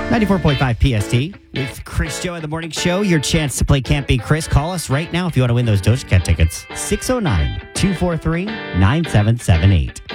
94.5 PST with Chris Joe at the Morning Show. Your chance to play Can't Beat Chris. Call us right now if you want to win those Doja Cat tickets. 609-243-9778.